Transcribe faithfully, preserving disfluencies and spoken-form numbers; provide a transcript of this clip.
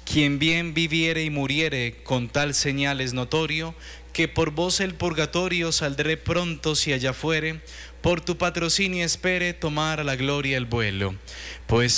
Quien bien viviere y muriere, con tal señal es notorio, que por vos el purgatorio saldré pronto si allá fuere, por tu patrocinio espere tomar a la gloria el vuelo. Pues